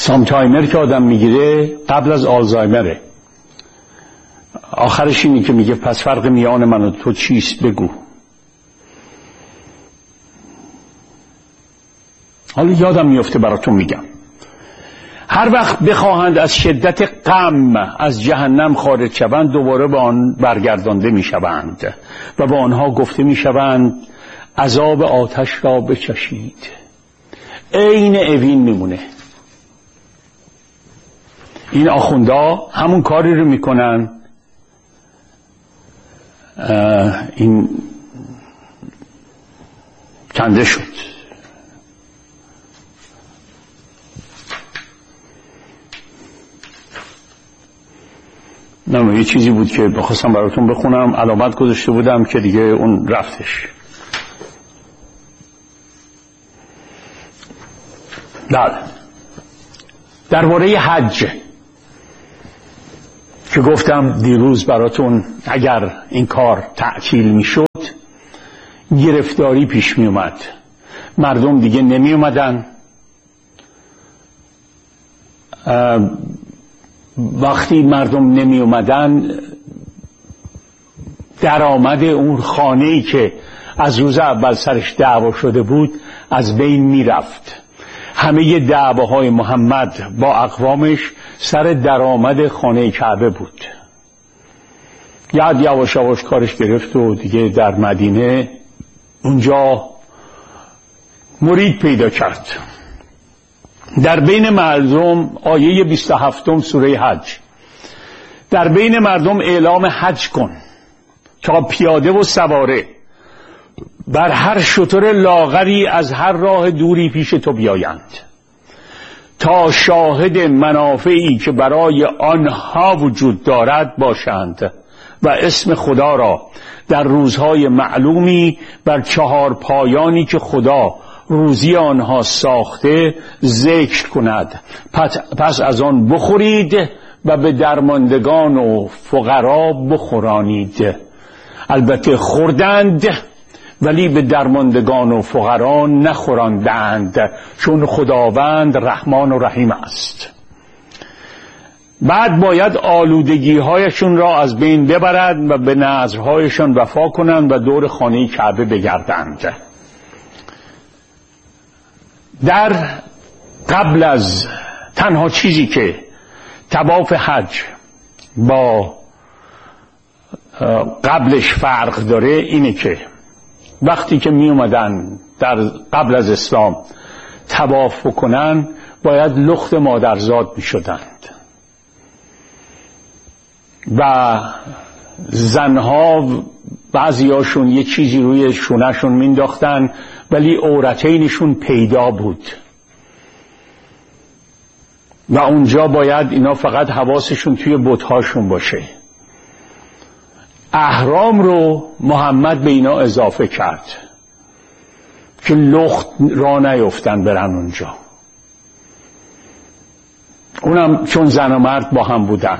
سامتایمر که آدم میگیره قبل از آلزایمره. آخرش اینی که میگه پس فرق میان من و تو چیست بگو. حالا یادم میفته براتون میگم. هر وقت بخواهند از شدت غم از جهنم خارج شوند دوباره به آن برگردانده میشوند و به آنها گفته میشوند عذاب آتش را بچشید. عین اوین میمونه. این آخوندا همون کاری رو میکنن. این کنده شد. نه یه چیزی بود که بخواستم براتون بخونم، علامت گذاشته بودم که دیگه اون رفتش. بله، درباره حج که گفتم دیروز براتون اگر این کار تعطیل میشد گرفتاری پیش می اومد، مردم دیگه نمی اومدن. وقتی مردم نمی اومدن درآمد اون خانه‌ای که از روز اول سرش دعوا شده بود از بین می رفت. همه دعواهای محمد با اقوامش سر درآمد خانه کعبه بود. یواش یواش کارش گرفت و دیگه در مدینه اونجا مرید پیدا کرد. در بین مردم آیه 27 سوره حج، در بین مردم اعلام حج کن تا پیاده و سواره بر هر شتر لاغری از هر راه دوری پیش تو بیایند تا شاهد منافعی که برای آنها وجود دارد باشند و اسم خدا را در روزهای معلومی بر 4 پایانی که خدا روزی آنها ساخته ذکر کند. پس از آن بخورید و به درماندگان و فقرا بخورانید. البته خوردند ولی به درماندگان و فقرا نخوراندند چون خداوند رحمان و رحیم است. بعد باید آلودگی هایشون را از بین ببرند و به نذرهایشان وفا کنند و دور خانه کعبه بگردند. در قبل از تنها چیزی که طواف حج با قبلش فرق داره اینه که وقتی که می اومدن در قبل از اسلام طواف بکنن باید لخت مادرزاد می شدند و زنها بعضیاشون یه چیزی روی شونهشون مینداختن ولی عورتینشون پیدا بود و اونجا باید اینا فقط حواسشون توی بتهاشون باشه. احرام رو محمد به اینا اضافه کرد که لخت را نیفتن برن اونجا، اونم چون زن و مرد با هم بودن.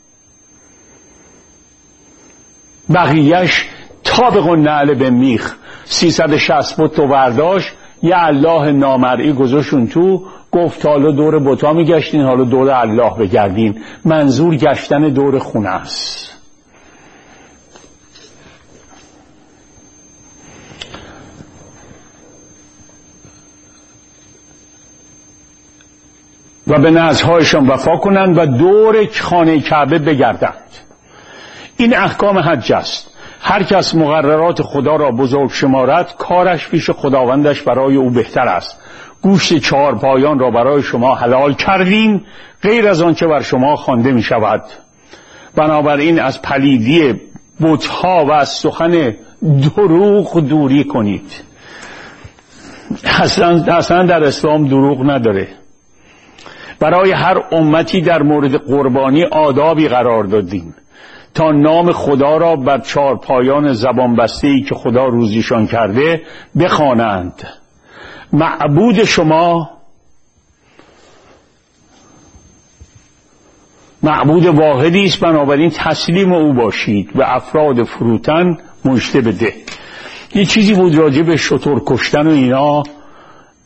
بقیهش طابق النعل به میخ 360 بت و برداشت، یه الله نامرئی گذاشتون تو، گفت حالا دور بتا میگشتین حالا دور الله بگردین. منظور گشتن دور خونه است. و به نذرهایشان وفا کنند و دور خانه کعبه بگردند. این احکام حج است. هر کس مقررات خدا را بزرگ شمارد کارش پیش خداوندش برای او بهتر است. گوشت 4 پایان را برای شما حلال کردیم غیر از آن که بر شما خوانده می شود. بنابراین از پلیدی بتها و از سخن دروغ دوری کنید. اصلا در اسلام دروغ نداره. برای هر امتی در مورد قربانی آدابی قرار دادیم تا نام خدا را بر 4 پایان زبان بسته‌ای که خدا روزیشان کرده بخوانند. معبود شما معبود واحدی است، بنابراین تسلیم او باشید و افراد فروتن مژده بده. یه چیزی بود راجع به شتر کشتن و اینا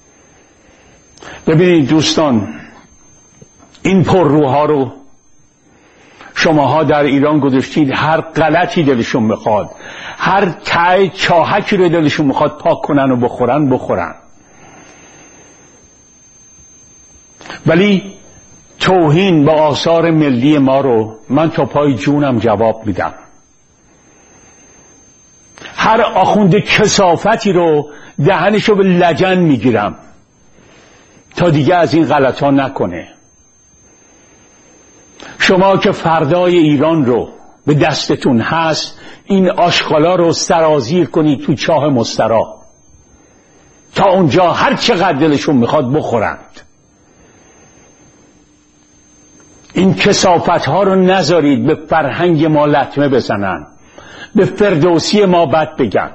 ببینید دوستان، این پرروها رو شماها در ایران گذاشتید، هر غلطی دلشون بخواد، هر ته چاهکی رو دلشون بخواد پاک کنن و بخورن. ولی توهین به آثار ملی ما رو من تا پای جونم جواب میدم. هر آخوند کثافتی رو دهنشو به لجن میگیرم تا دیگه از این غلطا نکنه. شما که فردای ایران رو به دستتون هست، این آشغالا رو سرازیر کنید تو چاه مسترا تا اونجا هر چقدر دلشون میخواد بخورند. این کثافت ها رو نذارید به فرهنگ ما لطمه بزنن، به فردوسی ما بد بگن.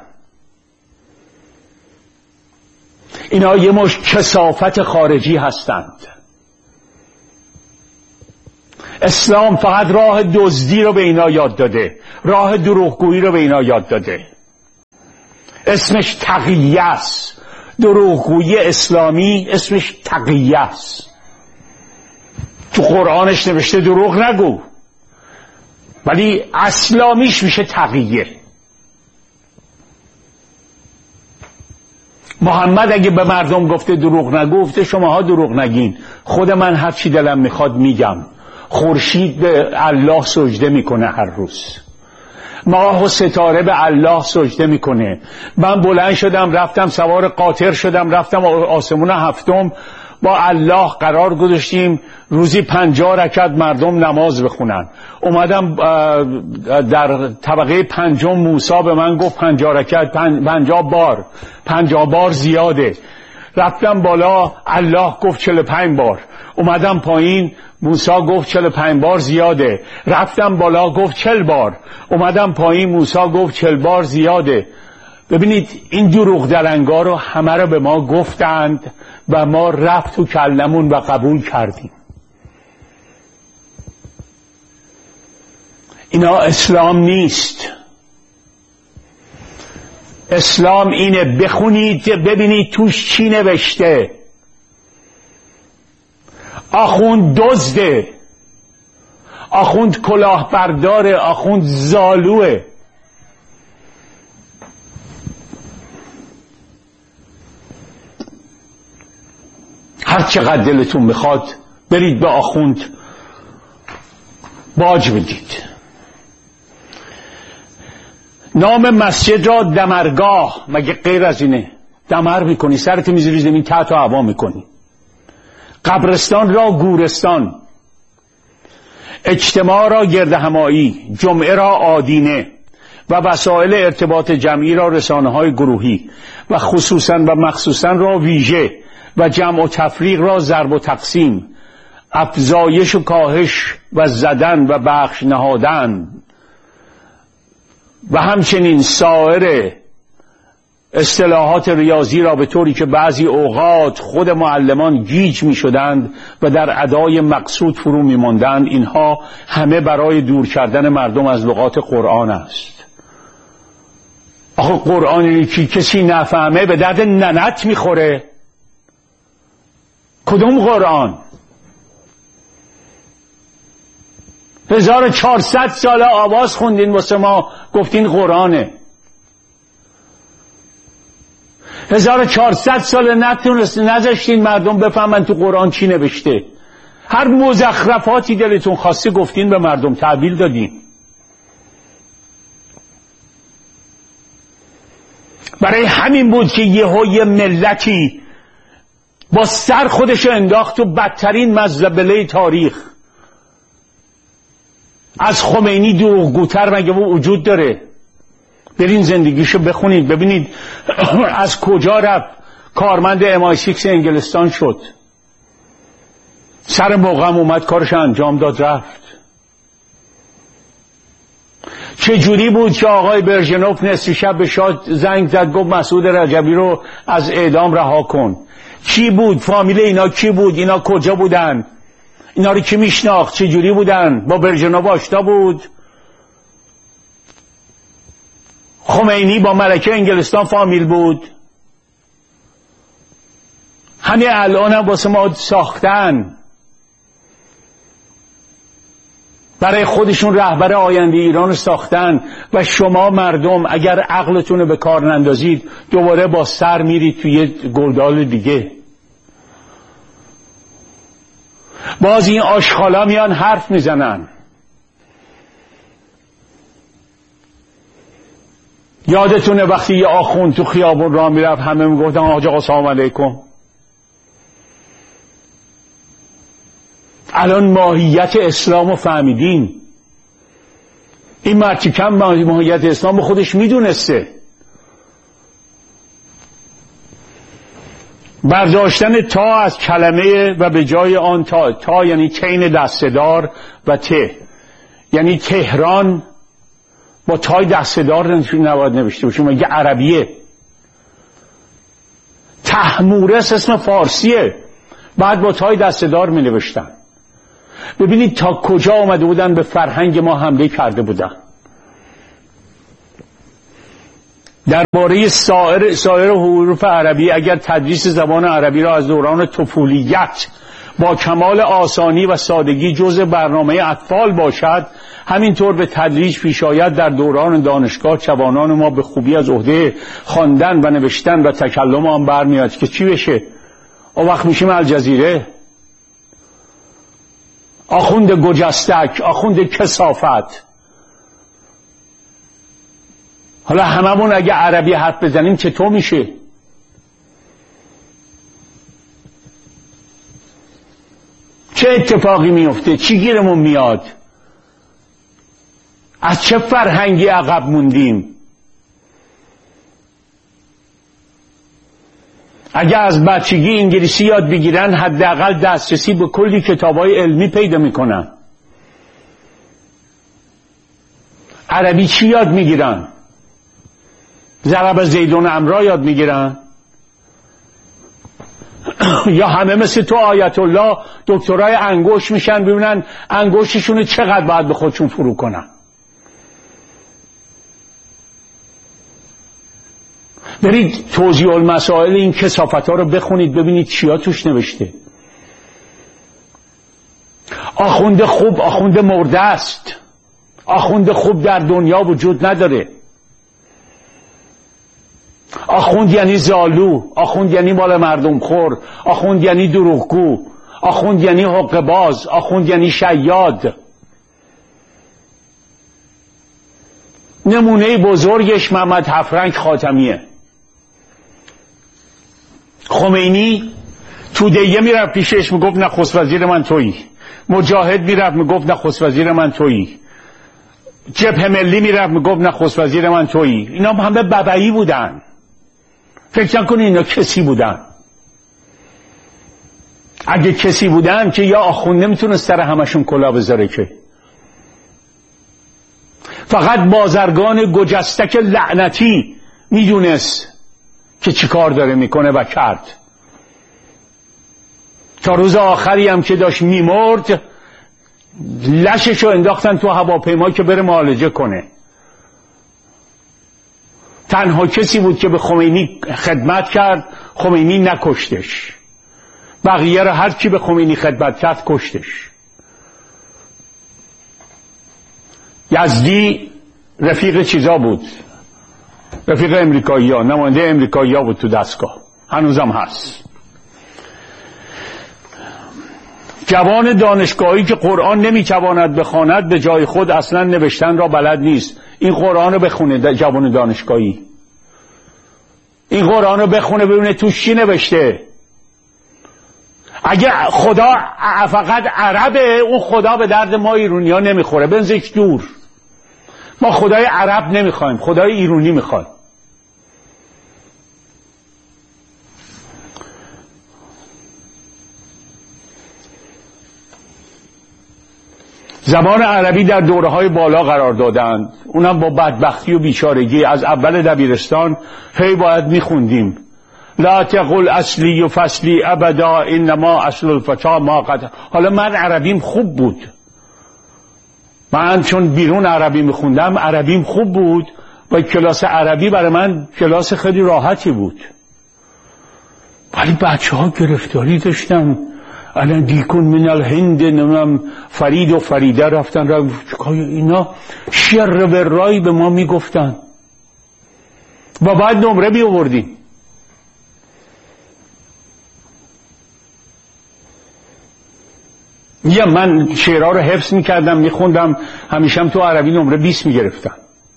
اینا یه مش کثافت خارجی هستند. اسلام فقط راه دزدی رو به اینا یاد داده، راه دروغگویی رو به اینا یاد داده. اسمش تقیه است. دروغگویی اسلامی اسمش تقیه است. تو قرآنش نوشته دروغ نگو، ولی اسلامیش میشه تقیه. محمد اگه به مردم گفته دروغ نگو، گفته شماها دروغ نگین، خود من هر چی دلم میخواد میگم. خورشید به الله سجده میکنه هر روز، ماه و ستاره به الله سجده میکنه. من بلند شدم رفتم سوار قاطر شدم رفتم آسمون هفتم، با الله قرار گذاشتیم روزی 50 رکعت مردم نماز بخونن. اومدم در طبقه 5 موسی به من گفت 50 رکعت 50 بار زیاده. رفتم بالا، الله گفت 45 بار. اومدم پایین، موسی گفت 45 بار زیاده. رفتم بالا، گفت 40 بار. اومدم پایین، موسی گفت 40 بار زیاده. ببینید این دروغ دلنگا رو همه رو به ما گفتند و ما رفت تو کلمون و قبول کردیم. اینا اسلام نیست. اسلام اینه، بخونید ببینید توش چی نوشته. آخوند دزده، آخوند کلاهبرداره، آخوند زالوه. هر چقدر دلتون میخواد برید به آخوند باج بدید. نام مسجد را دمرگاه، مگه غیر از اینه؟ دمر میکنی، سرت میذاری زمین، تحت و هوا میکنی. قبرستان را گورستان، اجتماع را گردهمایی، جمعه را آدینه و وسایل ارتباط جمعی را رسانه‌های گروهی و خصوصا و مخصوصا را ویژه و جمع و تفریق را ضرب و تقسیم، افزایش و کاهش و زدن و بخش نهادن و همچنین سایر اصطلاحات ریاضی را به طوری که بعضی اوقات خود معلمان گیج می شدند و در ادای مقصود فرو می ماندند. اینها همه برای دور کردن مردم از لغات قرآن است. آخه قرآنی که کسی نفهمه به درد ننت می خوره. کدوم قرآن؟ 1400 سال آواز خوندین واسه ما، گفتین قرآنه. 1400 سال نذاشتین مردم بفهمن تو قرآن چی نوشته. هر مزخرفاتی دلتون خواسته گفتین به مردم، تعبیل دادین. برای همین بود که یه ملتی با سر خودش انداخت و بدترین مزبله تاریخ. از خمینی دروغگوتر مگه وجود داره؟ برین زندگیشو بخونید ببینید از کجا رفت. کارمند MI6 انگلستان شد، سر موقعم اومد کارش انجام داد رفت. چجوری بود که آقای برژنوف نصف شب به شاه زنگ زد گفت مسعود رجبی رو از اعدام رها کن؟ کی بود؟ فامیل اینا کی بود؟ اینا کجا بودن؟ اینا رو کی میشناخت؟ چجوری بودن؟ با برژنوف آشنا بود؟ خمینی با ملکه انگلستان فامیل بود؟ همین الان هم واسه ما ساختن، برای خودشون رهبر آینده ایران ساختن و شما مردم اگر عقلتون رو به کار نندازید دوباره با سر میرید توی گودال دیگه. باز این آشغالا میان حرف میزنن. یادتونه وقتی یه آخوند تو خیابون راه میرفت همه میگفتن حاج آقا سلام علیکم. الان ماهیت اسلام رو فهمیدین. این مرد کم ماهیت اسلام رو خودش میدونسته. برداشتن تا از کلمه و به جای آن تا یعنی کین دستدار و ته، یعنی تهران با تای دستدار نباید نوشته باشه، مگه عربیه؟ تحمورس اسم فارسیه، بعد با تای دستدار می نوشتن. ببینید تا کجا آمده بودن به فرهنگ ما حمله کرده بودن. درباره سایر حروف عربی اگر تدریس زبان عربی را از دوران طفولیت با کمال آسانی و سادگی جزء برنامه اطفال باشد، همینطور به تدریج پیش آید در دوران دانشگاه جوانان ما به خوبی از عهده خواندن و نوشتن و تکلم آن برمیاد که چی بشه؟ اون وقت میشیم الجزیره، آخوند گجستک، آخوند کثافت. حالا هممون اگه عربی حرف بزنیم چطور میشه؟ چه اتفاقی میفته؟ چی گیرمون میاد؟ از چه فرهنگی عقب موندیم؟ اگه از بچگی انگلیسی یاد بگیرن حداقل دسترسی به کلی کتابای علمی پیدا میکنن. عربی چی یاد میگیرن؟ ضرب زیدون امرا یاد میگیرن؟ یا همه مثل تو آیت الله دکترای انگشت میشن ببینن انگشتشون چقدر باید به خودشون فرو کنن؟ برید توضیح المسائل این کثافت ها رو بخونید ببینید چیا توش نوشته. آخوند خوب آخوند مرده است. آخوند خوب در دنیا وجود نداره. آخوند یعنی زالو، آخوند یعنی مال مردم خور، آخوند یعنی دروغگو، آخوند یعنی حقه باز، آخوند یعنی شیاد. نمونه بزرگش محمد هفرنگ خاتمیه. خمینی تودهیه میرفت پیشش میگفت نخست وزیر من تویی، مجاهد میرفت میگفت نخست وزیر من تویی، جبهه ملی میرفت میگفت نخست وزیر من تویی. اینا همه ببعی بودن. فکر نکنید اینا کسی بودن. اگه کسی بودن که یا آخوند نمیتونست سر همشون کلا بذاره، که فقط بازرگان گجستک لعنتی میدونست که چی کار داره میکنه و کرد. تا روز آخری هم که داشت میمرد لششو انداختن تو هواپیما که بره معالجه کنه. تنها کسی بود که به خمینی خدمت کرد، خمینی نکشتش. بقیه رو هر کی به خمینی خدمت کرد کشتش. یزدی رفیق چیزا بود، رفیق امریکایی ها، نماینده امریکایی ها بود تو دستگاه، هنوزم هست. جوان دانشگاهی که قرآن نمیتواند بخواند به جای خود اصلا نوشتن را بلد نیست. این قرآن رو بخونه جوان دانشگاهی، این قرآن رو بخونه ببینه توش چی نوشته. اگه خدا فقط عربه، اون خدا به درد ما ایرونی ها نمیخوره، بنزش دور. ما خدای عرب نمیخوایم، خدای ایرانی میخوایم. زبان عربی در دوره‌های بالا قرار دادند، اونم با بدبختی و بیچارگی. از اول دبیرستان هی باید میخوندیم لا تقل اصلی و فصلی ابدا انما اصل الفتا ما قد. حالا من عربیم خوب بود، من چون بیرون عربی میخوندم عربیم خوب بود و کلاس عربی برای من کلاس خیلی راحتی بود. ولی بچه ها گرفتاری داشتن. الان دیکن من الهند، نمیم فرید و فریده رفتن اینا شر و رای به ما میگفتن و بعد نمره می آوردیم. یا من شعرها رو حفظ میکردم میخوندم، همیشه هم تو عربی نمره 20 میگرفتم.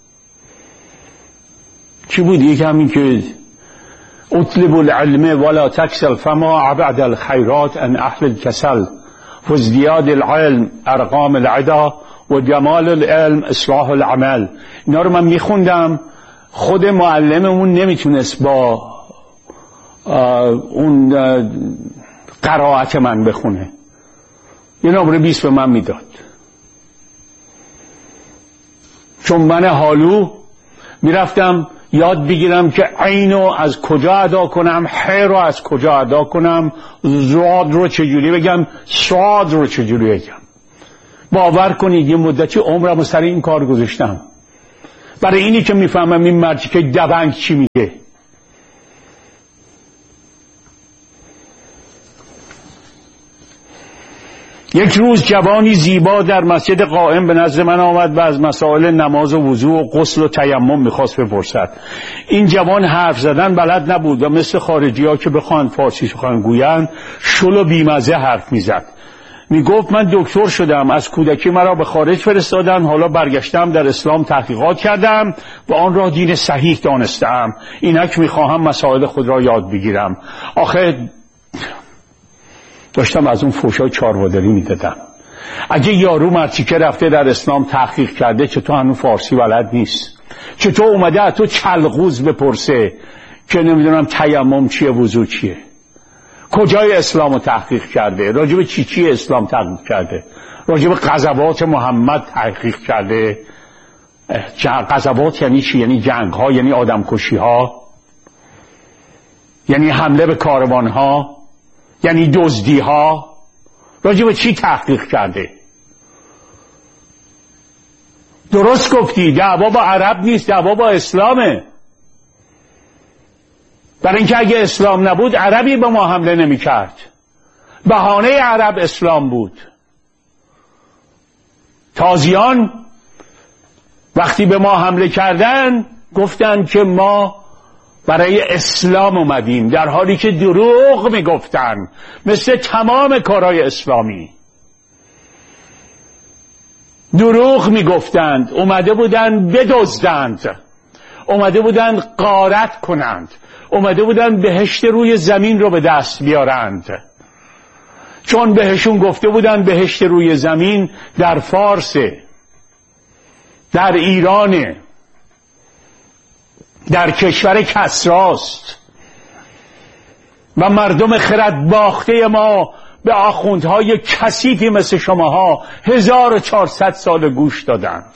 چی بود؟ یکی همین که اطلب العلم ولا تکسل فما عبد الخیرات ان اهل الکسل فازدیاد العلم ارقام العدا و جمال العلم اصلاح العمل. اینا رو من میخوندم. خود معلممون نمیتونست با اون قرائت من بخونه، یه نمره 20 به من میداد. چون من حالو میرفتم یاد بگیرم که عینو از کجا ادا کنم، ح رو از کجا ادا کنم، زاد رو چجوری بگم، صاد رو چجوری بگم. باور کنید یه مدتی عمرم سر این کار گذاشتم. برای اینی که میفهمم این مرچی که دبنگ چی میگه. یک روز جوانی زیبا در مسجد قائم به نزد من آمد و از مسائل نماز و وضو و غسل و تیمم میخواست بپرسد. این جوان حرف زدن بلد نبود و مثل خارجی ها که بخوان فارسی سخن گویند شل و بیمزه حرف میزد. میگفت من دکتر شدم، از کودکی مرا به خارج فرستادن، حالا برگشتم در اسلام تحقیقات کردم و آن را دین صحیح دانستم. اینک میخواهم مسائل خود را یاد بگیرم. آخه داشتم از اون فوشای چاروادری میدادم. اگه یارو مرتیکه رفته در اسلام تحقیق کرده، چطور هنوز فارسی بلد نیست؟ چطور اومده از تو چلغوز بپرسه که نمیدونم تیمم چیه، وضو چیه؟ کجای اسلام رو تحقیق کرده؟ راجب چی اسلام تحقیق کرده؟ راجب غزوات محمد تحقیق کرده؟ غزوات یعنی چی؟ یعنی جنگ ها، یعنی آدم کشی ها، یعنی حمله به کاروان ها، یعنی دزدی ها. راجب چی تحقیق کرده؟ درست گفتی، دعوا با عرب نیست، دعوا با اسلامه. برای اینکه اگه اسلام نبود عربی به ما حمله نمی کرد. بهانه عرب اسلام بود. تازیان وقتی به ما حمله کردن گفتن که ما برای اسلام اومدیم، در حالی که دروغ میگفتن، مثل تمام کارهای اسلامی دروغ میگفتند. اومده بودند بدزدند، اومده بودند غارت کنند، اومده بودند بهشت روی زمین رو به دست بیارند. چون بهشون گفته بودند بهشت روی زمین در فارسه، در ایرانه، در کشور کسراست و مردم خرد باخته ما به آخوندهای کثیفی مثل شماها 1400 سال گوش دادند.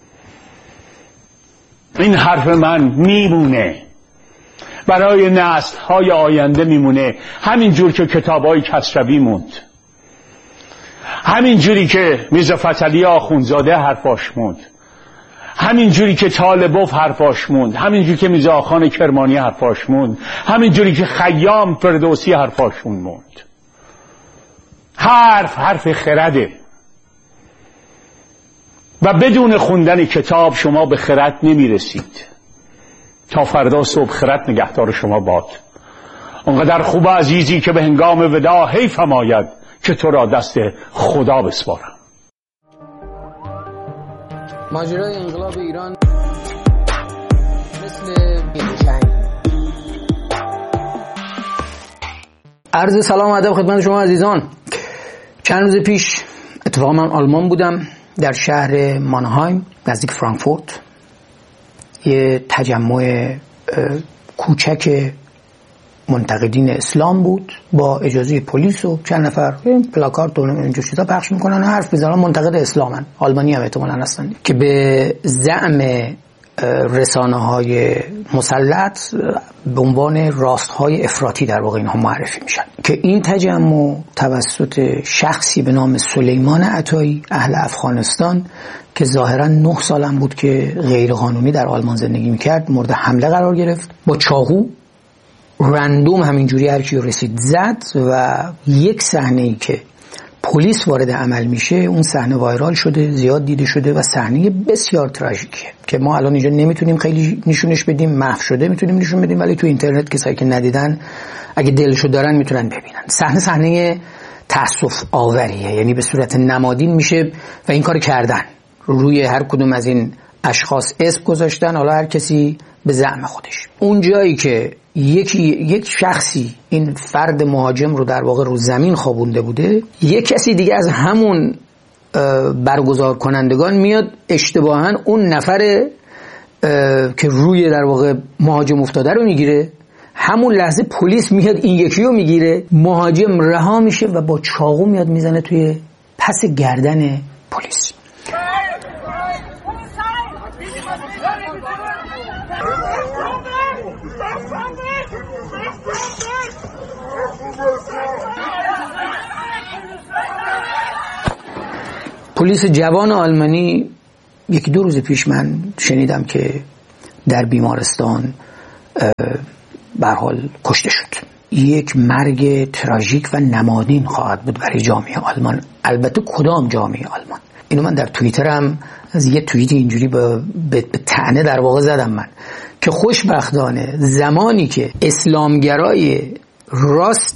این حرف من میمونه، برای نسل‌های آینده میمونه، همین جور که کتاب‌های کسروی موند، همین جوری که میرزا فتحعلی آخوندزاده حرفاش موند، همین جوری که طالبوف حرفاش موند، همین جوری که میرزا آخان کرمانی حرفاش موند، همین جوری که خیام فردوسی حرفاشون موند. حرف خرده و بدون خوندن کتاب شما به خرد نمیرسید. تا فردا صبح خرد نگهدار شما باد. اونقدر خوب عزیزی که به هنگام وداع حیفم آید که تو را دست خدا بسپارم. ماجرای انقلاب ایران مثل جنگ. عرض سلام و ادب خدمت شما عزیزان. چند روز پیش اتفاقا من آلمان بودم، در شهر مانهایم نزدیک فرانکفورت. یه تجمع کوچک منتقدین اسلام بود با اجازه پلیس و چند نفر پلاکارد و اینجور چیزا پخش میکنن، حرف میزنن، منتقد اسلامن، آلمانی هم احتمالاً هستن، که به زعم رسانه‌های مسلط به عنوان راست‌های افراطی در واقع اینها معرفی میشن. که این تجمع توسط شخصی به نام سلیمان عطایی اهل افغانستان که ظاهراً 9 سالم بود که غیر قانونی در آلمان زندگی میکرد، مورد حمله قرار گرفت. با چاقو رندوم همینجوری هر کی رسید زد و یک صحنه‌ای که پلیس وارد عمل میشه اون صحنه وایرال شده، زیاد دیده شده و صحنه بسیار تراژیکیه که ما الان اینجا نمیتونیم خیلی نشونش بدیم، محو شده میتونیم نشون بدیم، ولی تو اینترنت کسایی که ندیدن اگه دلشو دارن میتونن ببینن. صحنه تأسف آوریه، یعنی به صورت نمادین میشه و این کار کردن، روی هر کدوم از این اشخاص اسم گذاشتن، حالا هر کسی به زعم خودش. اون جایی که یک شخصی این فرد مهاجم رو در واقع رو زمین خوابونده بوده، یک کسی دیگه از همون برگزار کنندگان میاد اشتباهاً اون نفر که روی در واقع مهاجم افتاده رو میگیره، همون لحظه پلیس میاد این یکی رو میگیره، مهاجم رها میشه و با چاقو میاد میزنه توی پس گردن پلیس. پلیس جوان آلمانی یکی دو روز پیش من شنیدم که در بیمارستان به هر حال کشته شد. یک مرگ تراژیک و نمادین خواهد بود برای جامعه آلمان. البته کدام جامعه آلمان؟ اینو من در توییترم از یه توییت اینجوری به طعنه در واقع زدم من که خوشبختانه زمانی که اسلامگرای راست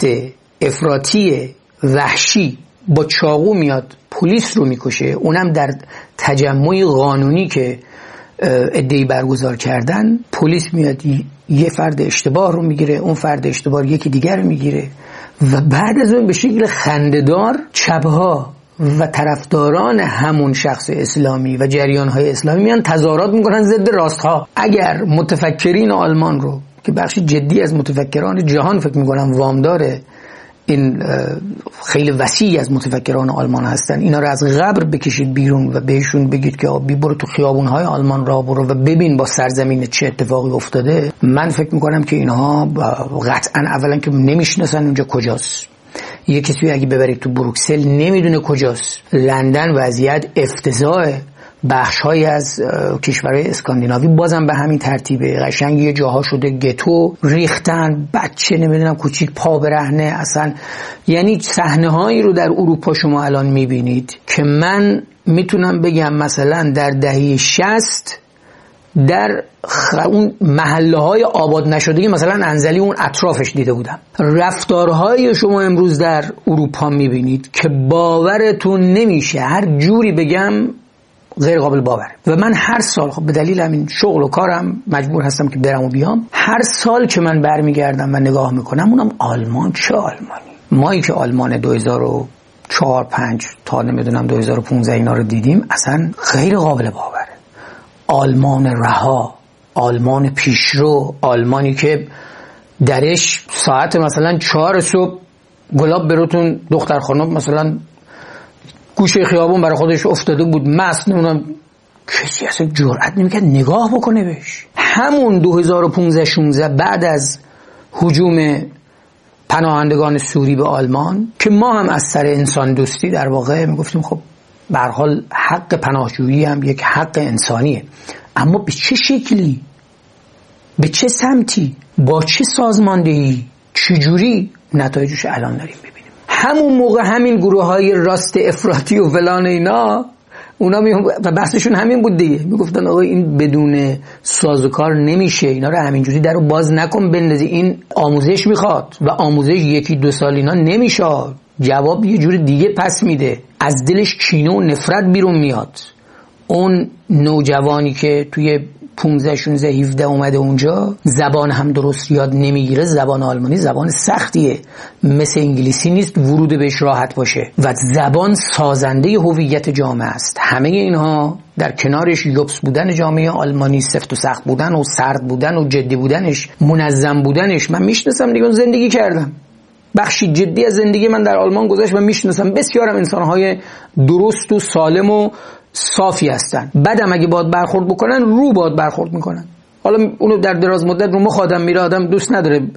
افراطی وحشی با چاقو میاد پلیس رو میکشه، اونم در تجمع قانونی که عده‌ای برگزار کردن، پلیس میاد یه فرد اشتباه رو میگیره، اون فرد اشتباه یکی دیگر رو میگیره و بعد از اون به شکل خنده‌دار چپ‌ها و طرفداران همون شخص اسلامی و جریان‌های اسلامی میان تظاهرات میکنن ضد راست‌ها. اگر متفکرین آلمان رو که بخشی جدی از متفکران جهان فکر میکنم وامداره، این خیلی وسیع از متفکران آلمان هستن، اینا رو از قبر بکشید بیرون و بهشون بگید که برو تو خیابون‌های آلمان راه برو و ببین با سرزمین چه اتفاقی افتاده، من فکر میکنم که اینها قطعا اولا که نمیشناسن اونجا کجاست، یه کسی اگه ببرید تو بروکسل نمیدونه کجاست، لندن وضعیت افتضاحه، بخش‌هایی از کشورهای اسکاندیناوی بازم به همین ترتیبه، قشنگ یه جاها شده گتو ریختن، بچه نمیدونم کوچیک پا برهنه اصلا. یعنی صحنه‌هایی رو در اروپا شما الان میبینید که من میتونم بگم مثلا در دهه 60 در اون محله‌های آباد نشده مثلا انزلی اون اطرافش دیده بودم. رفتارهایی شما امروز در اروپا میبینید که باورتون نمیشه، هر جوری بگم غیر قابل باوره. و من هر سال خب به دلیل همین شغل و کارم مجبور هستم که برم و بیام، هر سال که من برمیگردم و نگاه میکنم اونم آلمان، چه آلمانی، مایی که آلمان 2004 5 تا نمیدونم 2015 اینا رو دیدیم اصلا غیر قابل باوره. آلمان رها، آلمان پیشرو، آلمانی که درش ساعت مثلا 4 صبح گلاب بروتون دختر خانم مثلا گوشه خیابون برای خودش افتاده بود مست، نمیدونم کسی اصلا جرئت نمیکرد نگاه بکنه بهش. همون 2015 16 بعد از هجوم پناهندگان سوری به آلمان که ما هم از سر انسان دوستی در واقع میگفتیم خب به هر حال حق پناهجویی هم یک حق انسانیه، اما به چه شکلی، به چه سمتی، با چه سازماندهی، چجوری نتایجش الان داریم ببینیم. همون موقع همین گروه‌های راست افراطی و فلان اینا اونا و بحثشون همین بود دیگه، میگفتن آقا این بدون سازوکار نمیشه، اینا رو همینجوری درو باز نکن بندازی، این آموزش میخواد و آموزش 1-2 سال اینا نمیشه، جواب یه جور دیگه پس میده، از دلش کینه و نفرت بیرون میاد. اون نوجوانی که توی 15 16 17 اومده اونجا زبان هم درست یاد نمیگیره، زبان آلمانی زبان سختیه، مثل انگلیسی نیست ورود بهش راحت باشه و زبان سازنده هویت جامعه است. همه اینها در کنارش یوبس بودن جامعه آلمانی، سفت و سخت بودن و سرد بودن و جدی بودنش، منظم بودنش، من میشناسم دیگه، زندگی کردم، بخشی جدی از زندگی من در آلمان گذشت و میشناسم بسیارم انسانهای درست و سالم و صافی هستن. بعدم اگه باید برخورد بکنن رو باید برخورد میکنن. حالا اونو در دراز مدت رو مخ آدم میره، آدم دوست نداره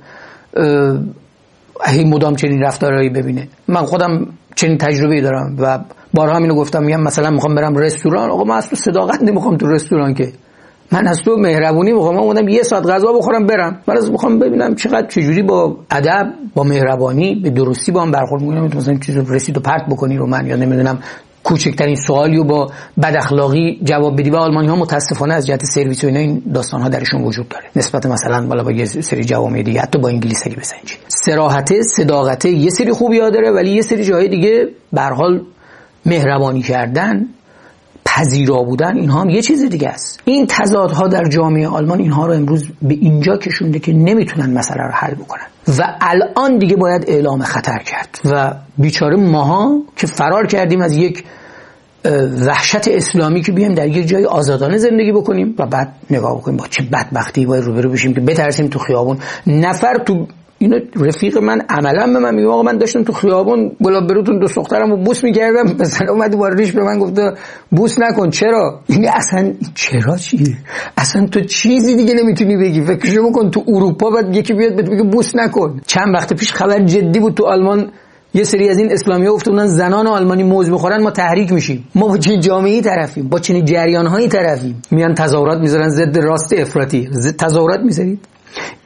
هی مدام چنین رفتارهایی ببینه. من خودم چنین تجربه‌ای دارم و بارها اینو گفتم، میگم مثلا میخوام برم رستوران، آقا من اصلا صداقت نمیخوام تو رستوران، که من از تو مهربونی میخوام، من اومدم یه ساعت غذا بخورم برم، من از میخوام ببینم چقدر چجوری با ادب، با مهربانی، به درستی با هم برخورد میکنم. مثلا چیزی رسید و پرت بکنی رو من، یا نمیدونم کوچکترین سوالیو با بد اخلاقی جواب بدی. و آلمانی‌ها متاسفانه از جهت سرویس و اینا این داستان‌ها درشون وجود داره نسبت مثلا بالا با یه سری جوامع دیگه، حتی با انگلیس اگه بسنجی. صراحت، صداقت یه سری خوبی‌ها داره، ولی یه سری جاهای دیگه به هر حال مهربانی کردن، پذیرا بودن، اینها هم یه چیز دیگه است. این تضادها در جامعه آلمان اینها رو امروز به اینجا کشونده که نمیتونن مسئله رو حل بکنن و الان دیگه باید اعلام خطر کرد. و بیچاره ماها که فرار کردیم از یک وحشت اسلامی که بیایم در یک جای آزادانه زندگی بکنیم و بعد نگاه بکنیم با چه بدبختی باید روبرو بشیم که بترسیم تو خیابون. نفر تو اینو رفیق من عملا به من میگه آقا من داشتم تو خیابون گلاب بروتون دو دخترمو بوس میکردم، مثلا اومد دوباره ریش به من گفته بوس نکن. چرا؟ این اصلا چرا چیه؟ اصلا تو چیزی دیگه نمیتونی بگی. فکرشو بکن تو اروپا بعد یکی بیاد بگه بوس نکن. چند وقت پیش خبر جدی بود تو آلمان، یه سری از این اسلامی‌ها گفتن زنان آلمانی موز بخورن ما تحریک میشیم. ما با چه جامعه‌ای طرفیم؟ با چه جریان‌هایی طرفیم؟ میان تظاهرات میذارن ضد راست افراطی. تظاهرات میذارید؟